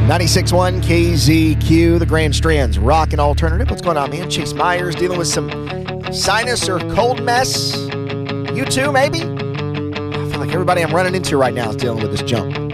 96.1 KZQ, the Grand Strand's Rock and Alternative. What's going on, man? Chase Myers dealing with some sinus or cold mess. You too, maybe? I feel like everybody I'm running into right now is dealing with this junk.